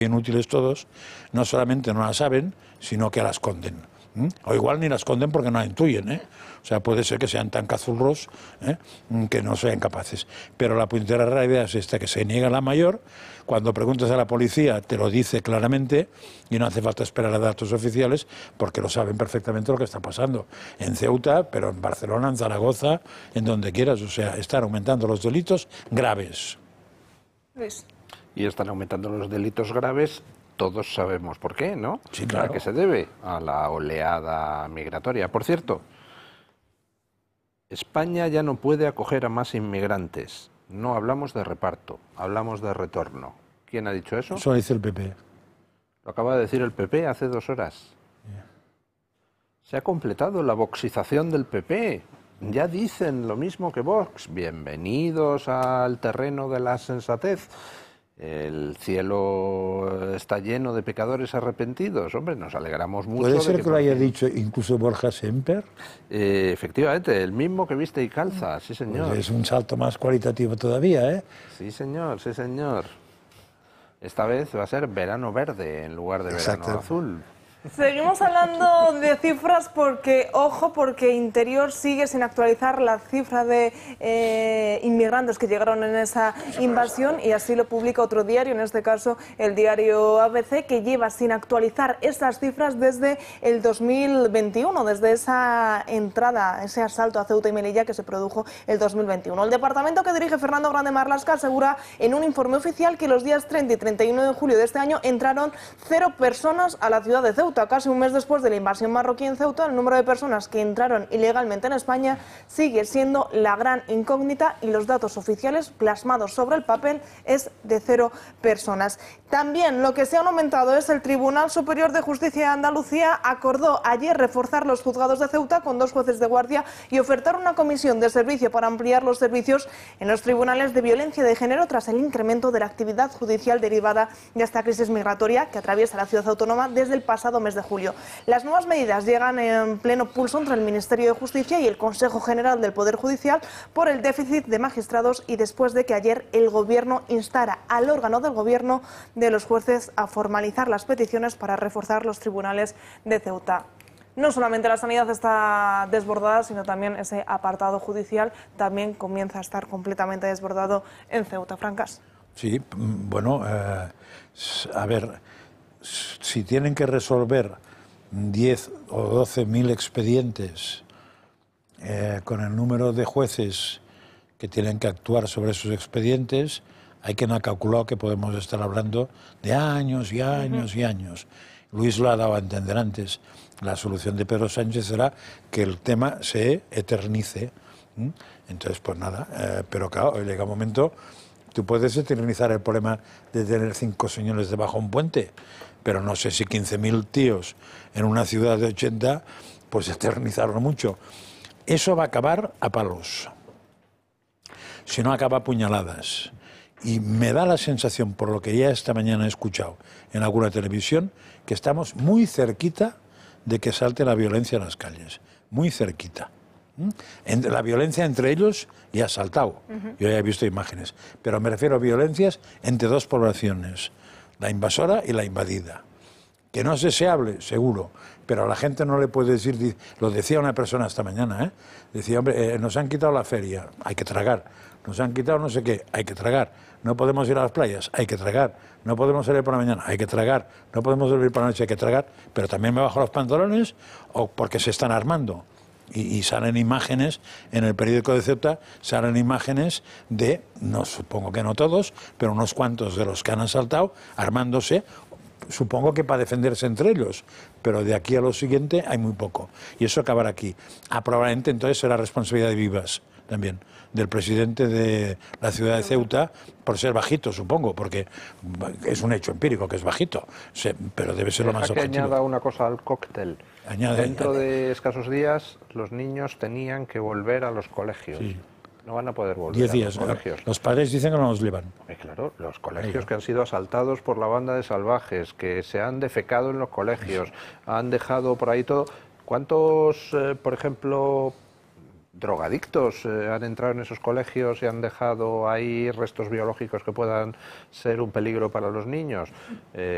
inútiles todos, no solamente no las saben, sino que las esconden. O igual ni las esconden porque no la intuyen, O sea, puede ser que sean tan cazurros que no sean capaces. Pero la puñetera realidad es esta, que se niega la mayor. Cuando preguntas a la policía te lo dice claramente y no hace falta esperar a datos oficiales porque lo saben perfectamente lo que está pasando. En Ceuta, pero en Barcelona, en Zaragoza, en donde quieras. O sea, están aumentando los delitos graves. Luis. Y están aumentando los delitos graves. Todos sabemos por qué, ¿no? Sí, claro. ¿A qué se debe? A la oleada migratoria. Por cierto, España ya no puede acoger a más inmigrantes. No hablamos de reparto, hablamos de retorno. ¿Quién ha dicho eso? Eso dice el PP. Lo acaba de decir el PP hace 2 horas. Se ha completado la voxización del PP. Ya dicen lo mismo que Vox. Bienvenidos al terreno de la sensatez. El cielo está lleno de pecadores arrepentidos. Hombre, nos alegramos mucho. ¿Puede ser de que lo haya dicho incluso Borja Semper? Efectivamente, el mismo que viste y calza, sí señor. Pues es un salto más cualitativo todavía, ¿eh? Sí señor, sí señor. Esta vez va a ser verano verde en lugar de verano azul. Seguimos hablando de cifras porque, ojo, porque Interior sigue sin actualizar la cifra de inmigrantes que llegaron en esa invasión y así lo publica otro diario, en este caso el diario ABC, que lleva sin actualizar estas cifras desde el 2021, desde esa entrada, ese asalto a Ceuta y Melilla que se produjo el 2021. El departamento que dirige Fernando Grande Marlaska asegura en un informe oficial que los días 30 y 31 de julio de este año entraron 0 personas a la ciudad de Ceuta. Casi un mes después de la invasión marroquí en Ceuta, el número de personas que entraron ilegalmente en España sigue siendo la gran incógnita y los datos oficiales plasmados sobre el papel es de 0 personas. También lo que se ha aumentado es el Tribunal Superior de Justicia de Andalucía acordó ayer reforzar los juzgados de Ceuta con 2 jueces de guardia y ofertar una comisión de servicio para ampliar los servicios en los tribunales de violencia de género tras el incremento de la actividad judicial derivada de esta crisis migratoria que atraviesa la ciudad autónoma desde el pasado mes de julio. Las nuevas medidas llegan en pleno pulso entre el Ministerio de Justicia y el Consejo General del Poder Judicial por el déficit de magistrados y después de que ayer el Gobierno instara al órgano del Gobierno de los jueces a formalizar las peticiones para reforzar los tribunales de Ceuta. No solamente la sanidad está desbordada, sino también ese apartado judicial también comienza a estar completamente desbordado en Ceuta. Francas. Sí, bueno, a ver, si tienen que resolver 10 o 12.000 expedientes con el número de jueces que tienen que actuar sobre esos expedientes, hay que no ha calculado que podemos estar hablando de años y años y años. Luis lo ha dado a entender antes. La solución de Pedro Sánchez será que el tema se eternice. Entonces, pues nada, pero claro, llega un momento, tú puedes eternizar el problema de tener 5 señores debajo de un puente, pero no sé si 15.000 tíos en una ciudad de 80, pues eternizarlo mucho. Eso va a acabar a palos. Si no, acaba a puñaladas. Y me da la sensación, por lo que ya esta mañana he escuchado en alguna televisión, que estamos muy cerquita de que salte la violencia en las calles. Muy cerquita. La violencia entre ellos ya ha saltado. Yo ya he visto imágenes. Pero me refiero a violencias entre 2 poblaciones. La invasora y la invadida. Que no es deseable, seguro. Pero a la gente no le puede decir... Lo decía una persona esta mañana, Decía, hombre, nos han quitado la feria, hay que tragar. Nos han quitado no sé qué, hay que tragar. No podemos ir a las playas, hay que tragar. No podemos salir por la mañana, hay que tragar. No podemos dormir por la noche, hay que tragar. Pero también me bajo los pantalones o porque se están armando. Y salen imágenes, en el periódico de Ceuta, salen imágenes de, no supongo que no todos, pero unos cuantos de los que han asaltado, armándose, supongo que para defenderse entre ellos, pero de aquí a lo siguiente hay muy poco. Y eso acabará aquí. Probablemente entonces será responsabilidad de Vivas también, del presidente de la ciudad de Ceuta, por ser bajito, supongo, porque es un hecho empírico que es bajito, pero debe ser lo más objetivo. Que añada una cosa al cóctel. Dentro de escasos días los niños tenían que volver a los colegios. Sí. No van a poder volver 10 días. A los colegios. Los padres dicen que no los llevan. Claro, los colegios que han sido asaltados por la banda de salvajes, que se han defecado en los colegios, han dejado por ahí todo. ¿Cuántos, por ejemplo, drogadictos han entrado en esos colegios y han dejado ahí restos biológicos que puedan ser un peligro para los niños?